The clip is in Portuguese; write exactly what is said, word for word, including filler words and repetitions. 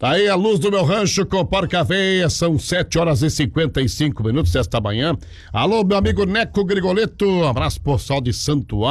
Tá aí a luz do meu rancho com porca-veia, são sete horas e cinquenta e cinco minutos desta manhã. Alô, meu amigo Neco Grigoleto, um abraço pro pessoal de Santo